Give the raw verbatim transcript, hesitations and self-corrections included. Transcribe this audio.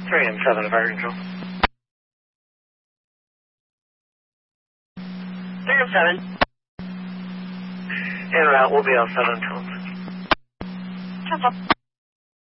three and seven, fire control. three and seven. En route, we'll be all seven tones. Cancel.